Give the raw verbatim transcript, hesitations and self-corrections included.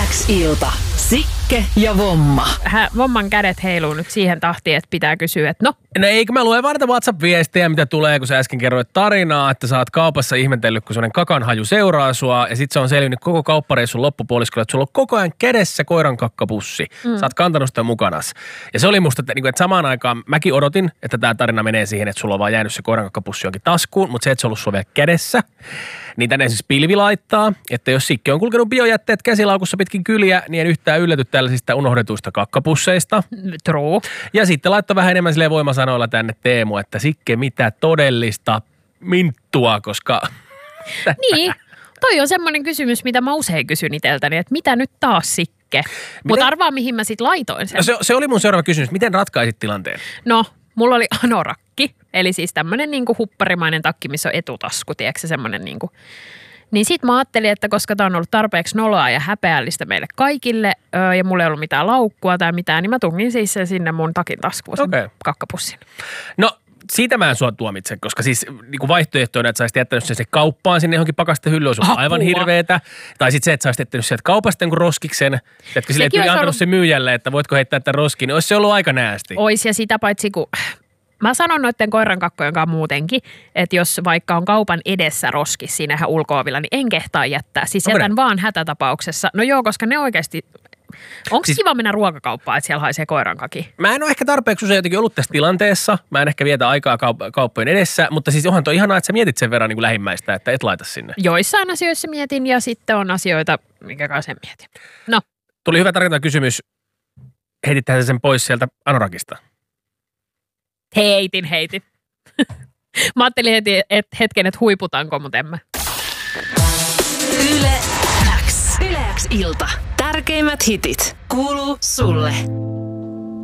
X-ilta. Sikke ja Vomma. Hä, Vomman kädet heiluu nyt siihen tahtiin, että pitää kysyä, että no. No eikö mä luen varten WhatsApp-viestejä, mitä tulee, kun sä äsken kerroit tarinaa, että sä oot kaupassa ihmetellyt, kun sellainen kakanhaju seuraa sua, ja sit se on selvinnyt koko kauppareissun loppupuoliskolla, että sulla on koko ajan kädessä koiran kakkapussi. Mm. Sä oot kantanut sitä mukanas. Ja se oli musta, että, että samaan aikaan mäkin odotin, että tää tarina menee siihen, että sulla on vaan jäänyt se koiran kakkapussi jonkin taskuun, mutta se, että se on ollut sulla vielä kädessä, niin tänne siis pilvi laittaa, että jos Sikke on kulkenut biojätteet käsilaukussa pitkin kyliä, niin en yhtään ylläty tällaisista unohdetuista kakkapusseista. True. Ja sitten laittoi vähän enemmän silleen voimasanoilla tänne Teemu, että Sikke mitä todellista minttua, koska... Niin, toi on semmoinen kysymys, mitä mä usein kysyn iteltäni, että mitä nyt taas Sikke? Mutta arvaa, mihin mä sit laitoin sen. No se, se oli mun seuraava kysymys. Miten ratkaisit tilanteen? No, mulla oli anorakki, eli siis tämmöinen niinku hupparimainen takki, missä on etutasku, tiedätkö semmoinen niinku. Niin sit mä ajattelin, että koska tää on ollut tarpeeksi noloa ja häpeällistä meille kaikille, öö, ja mulla ei ollut mitään laukkua tai mitään, niin mä tungin siis sen sinne mun takin taskuun, sen okay. kakkapussin. No, siitä mä en sua tuomitse, koska siis niin vaihtoehtoina, että sä olisit jättänyt sen se kauppaan sinne johonkin pakastehyllyyn, olisi ollut aivan hirveetä. Tai sitten se, että sä olisit jättänyt sieltä kaupasta jonkun roskikseen, että sille ei antanut ollut... se myyjälle, että voitko heittää tämän roskiin, niin olisi se ollut aika näästi. Ois, ja sitä paitsi kun... Mä sanon noiden koirankakkojen kanssa muutenkin, että jos vaikka on kaupan edessä roski siinä ihan ulko-ovilla, niin en kehtaa jättää. Siis Onko jätän ne? vaan hätätapauksessa. No joo, koska ne oikeasti... Onko siis, kiva mennä ruokakauppaan, että siellä haisee koirankaki? Mä en ole ehkä tarpeeksi usein jotenkin ollut tässä tilanteessa. Mä en ehkä vietä aikaa kaup- kauppojen edessä, mutta siis onhan toi ihanaa, että sä mietit sen verran niin kuin lähimmäistä, että et laita sinne. Joissain asioissa mietin ja sitten on asioita, minkä kanssa en mieti. No. Tuli hyvä tarkentava kysymys. Heitittähän sen pois sieltä anorakista? Heitin, heitin. Mä ajattelin heti, että hetken, että huiputanko, mutta en mä. Yle X. Yle X-ilta. Tärkeimmät hitit kuuluu sulle.